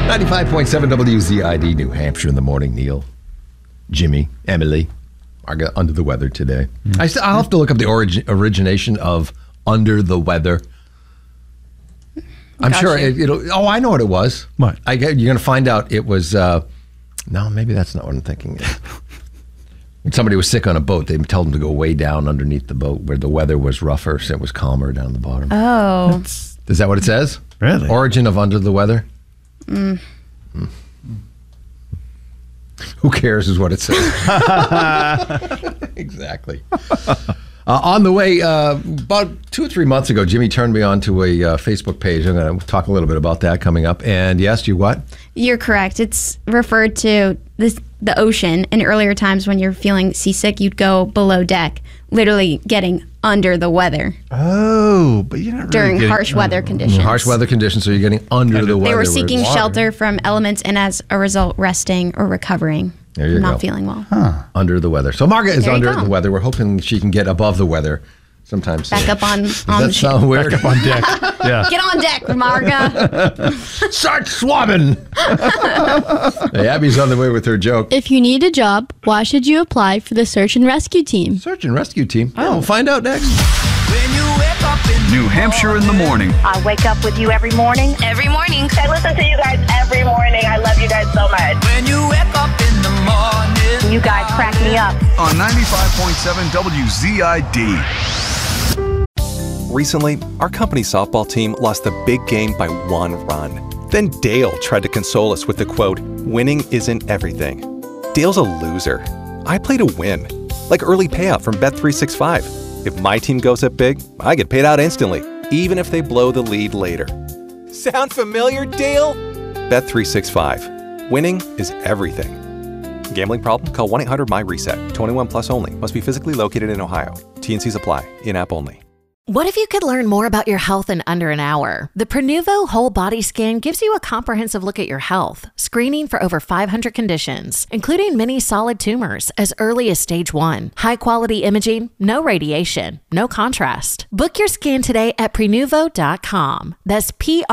95.7 WZID, New Hampshire in the morning. Neil, Jimmy, Emily are under the weather today. I'll have to look up the origination of under the weather. I'm sure it'll. Oh, I know what it was. What? You're going to find out it was. No, maybe that's not what I'm thinking. When somebody was sick on a boat, they told them to go way down underneath the boat where the weather was rougher, so it was calmer down the bottom. Oh. Is that what it says? Really? Origin of under the weather? Who cares is what it says. Exactly. On the way, about 2 or 3 months ago, Jimmy turned me on to a Facebook page. I'm going to talk a little bit about that coming up. And he asked you what? You're correct. It's referred to the ocean. In earlier times when you're feeling seasick, you'd go below deck, literally getting under the weather. Oh, but you're not during really harsh weather conditions. Harsh weather conditions, so you're getting under the weather. They were seeking shelter from elements and as a result, resting or recovering. There you not go. feeling well. Under the weather. So Marga is There you under go. the weather. We're hoping she can get above the weather sometime soon. Back up on Does the that ship. sound weird? Back up on deck. Yeah. Get on deck, Marga. Start swabbing. Hey, Abby's on the way with her joke. If you need a job, why should you apply for the search and rescue team? Search and rescue team. Oh, we'll find out next. New Hampshire in the morning. I wake up with you every morning. Every morning. I listen to you guys every morning. I love you guys so much. When you wake up in the morning. You guys crack me up. On 95.7 WZID. Recently, our company softball team lost the big game by 1 run. Then Dale tried to console us with the quote, "Winning isn't everything." Dale's a loser. I play to win. Like early payout from Bet365. If my team goes up big, I get paid out instantly, even if they blow the lead later. Sound familiar, Dale? Bet365. Winning is everything. Gambling problem? Call 1-800-MY-RESET. 21 plus only. Must be physically located in Ohio. T&Cs apply. In-app only. What if you could learn more about your health in under an hour? The Prenuvo Whole Body Scan gives you a comprehensive look at your health, screening for over 500 conditions, including many solid tumors as early as stage 1. High-quality imaging, no radiation, no contrast. Book your scan today at Prenuvo.com. That's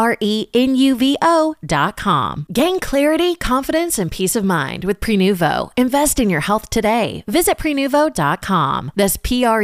Prenuvo.com. Gain clarity, confidence, and peace of mind with Prenuvo. Invest in your health today. Visit Prenuvo.com. That's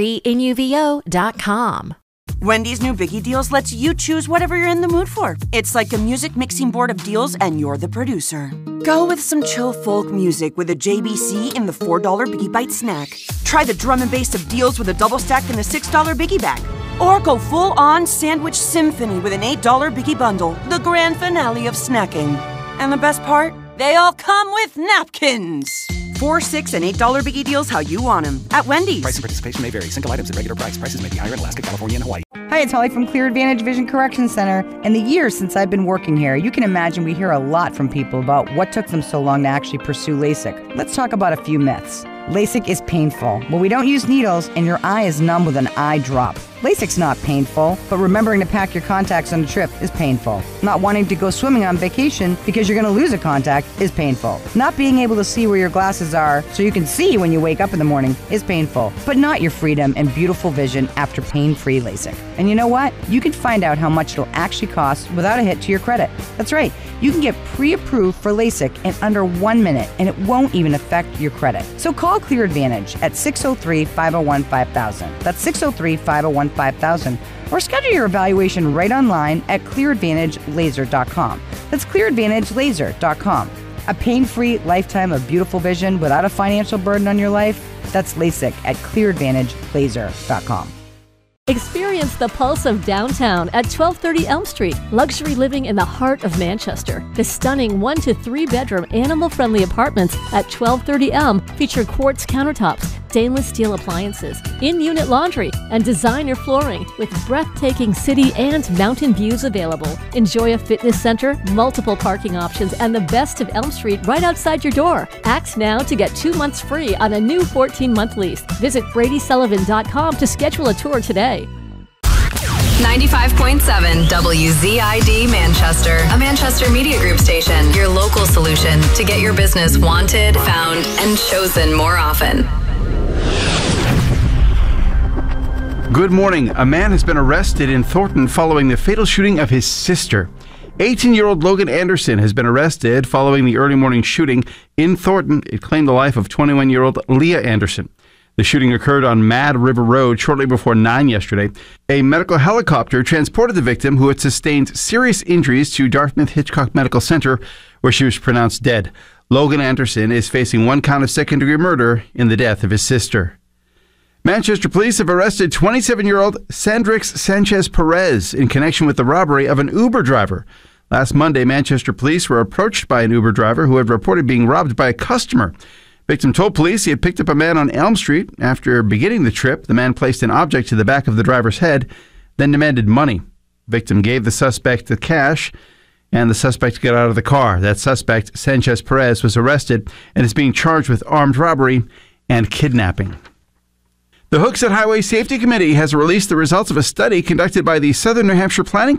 Prenuvo.com. Wendy's new Biggie Deals lets you choose whatever you're in the mood for. It's like a music mixing board of deals, and you're the producer. Go with some chill folk music with a JBC in the $4 Biggie Bite snack. Try the drum and bass of deals with a double stack in the $6 Biggie Bag. Or go full-on sandwich symphony with an $8 Biggie Bundle, the grand finale of snacking. And the best part? They all come with napkins. $4, $6, and $8 Biggie Deals how you want them at Wendy's. Price and participation may vary. Single items at regular price. Prices may be higher in Alaska, California, and Hawaii. Hi, it's Holly from Clear Advantage Vision Correction Center. In the years since I've been working here, you can imagine we hear a lot from people about what took them so long to actually pursue LASIK. Let's talk about a few myths. LASIK is painful. Well, we don't use needles, and your eye is numb with an eye drop. LASIK's not painful, but remembering to pack your contacts on a trip is painful. Not wanting to go swimming on vacation because you're going to lose a contact is painful. Not being able to see where your glasses are so you can see when you wake up in the morning is painful, but not your freedom and beautiful vision after pain-free LASIK. And you know what? You can find out how much it'll actually cost without a hit to your credit. That's right. You can get pre-approved for LASIK in under 1 minute, and it won't even affect your credit. So call Clear Advantage at 603-501-5000. That's 603-501-5000. Or schedule your evaluation right online at clearadvantagelaser.com. That's clearadvantagelaser.com. A pain-free lifetime of beautiful vision without a financial burden on your life? That's LASIK at clearadvantagelaser.com. Experience the pulse of downtown at 1230 Elm Street. Luxury living in the heart of Manchester. The stunning 1 to 3 bedroom animal-friendly apartments at 1230 Elm feature quartz countertops, stainless steel appliances, in-unit laundry, and designer flooring with breathtaking city and mountain views available. Enjoy a fitness center, multiple parking options, and the best of Elm Street right outside your door. Act now to get 2 months free on a new 14-month lease. Visit BradySullivan.com to schedule a tour today. 95.7 WZID Manchester, a Manchester Media Group station. Your local solution to get your business wanted, found, and chosen more often. Good morning. A man has been arrested in Thornton following the fatal shooting of his sister. 18-year-old Logan Anderson has been arrested following the early morning shooting in Thornton. It claimed the life of 21-year-old Leah Anderson. The shooting occurred on Mad River Road shortly before 9 yesterday. A medical helicopter transported the victim, who had sustained serious injuries, to Dartmouth Hitchcock Medical Center, where she was pronounced dead. Logan Anderson is facing 1 count of second-degree murder in the death of his sister. Manchester police have arrested 27-year-old Sandrix Sanchez Perez in connection with the robbery of an Uber driver. Last Monday, Manchester police were approached by an Uber driver who had reported being robbed by a customer. Victim told police he had picked up a man on Elm Street. After beginning the trip, the man placed an object to the back of the driver's head, then demanded money. Victim gave the suspect the cash, and the suspect got out of the car. That suspect, Sanchez Perez, was arrested and is being charged with armed robbery and kidnapping. The Hooksett Highway Safety Committee has released the results of a study conducted by the Southern New Hampshire Planning